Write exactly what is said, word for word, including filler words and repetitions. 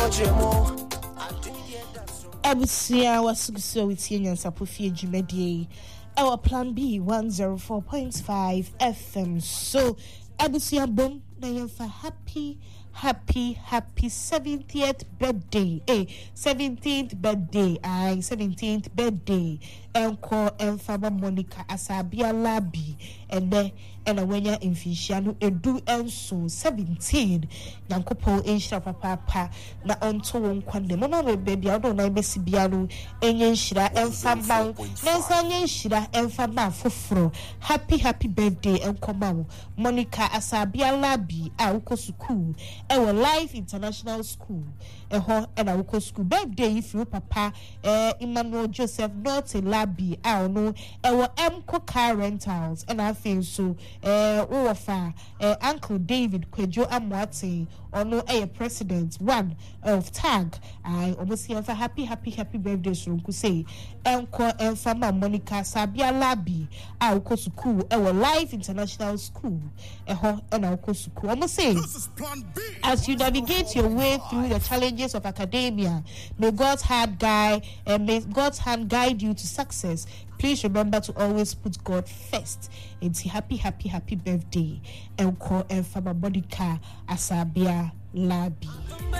Abusia was so with Union Sapofia Jimedi. Our plan B one oh four point five F M. So Abusia Boom, now for happy, happy, happy seventieth birthday. Eh, seventeenth birthday. I seventeenth birthday. Enko Enfaba Monica Asabia Labi. And then and when you're in Fishiano, edu enso seventeen. Yankopo Insha Papa na onto one quande. Mama baby, I don't know Bessie Biano, Enyen Shira, Enfaba, Nensan Shira, Enfaba Fufro. Happy, happy birthday, Enkomao. Monica Asabia Labi, Auko School, our Life International School, a ho and Auko School. Birthday if you papa, eh, Emmanuel Joseph, not a Labi, I know, our Mco Car Rentals, and I feel so. Uh, Uwafa, uh, Uncle David Kwejo Amwati, or no, a president, one of Tag. I almost here for happy, happy, happy birthday, so to say. Enko and Fama Monica Sabia Labi, our Kosuku, our Life International School, and our Kosuku. Almost say, as you navigate your way through the challenges of academia, may God's hand guide and may God's hand guide you to success. Please remember to always put God first. It's happy, happy, happy birthday. Enko and Fama Monica Asabia Labi.